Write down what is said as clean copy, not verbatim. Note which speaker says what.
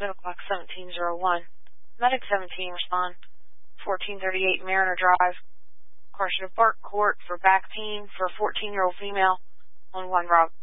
Speaker 1: middle clock 1701. Medic 17, respond. 1438 Mariner Drive. Car should have Bark Court for back pain for a 14-year-old female on 1 Rob.